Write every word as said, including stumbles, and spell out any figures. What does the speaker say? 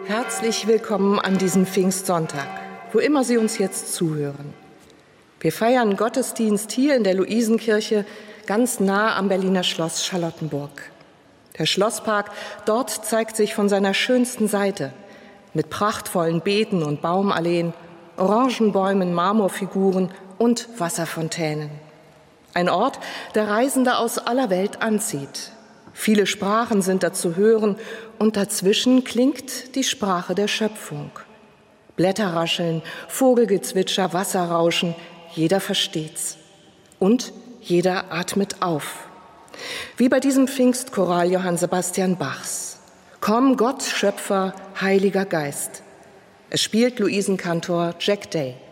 Herzlich willkommen an diesem Pfingstsonntag, wo immer Sie uns jetzt zuhören. Wir feiern Gottesdienst hier in der Luisenkirche, ganz nah am Berliner Schloss Charlottenburg. Der Schlosspark dort zeigt sich von seiner schönsten Seite, mit prachtvollen Beeten und Baumalleen, Orangenbäumen, Marmorfiguren und Wasserfontänen. Ein Ort, der Reisende aus aller Welt anzieht. Viele Sprachen sind da zu hören und dazwischen klingt die Sprache der Schöpfung. Blätterrascheln, Vogelgezwitscher, Wasserrauschen, jeder versteht's. Und jeder atmet auf. Wie bei diesem Pfingstchoral Johann Sebastian Bachs. Komm Gott, Schöpfer, Heiliger Geist. Es spielt Luisenkantor Jack Day.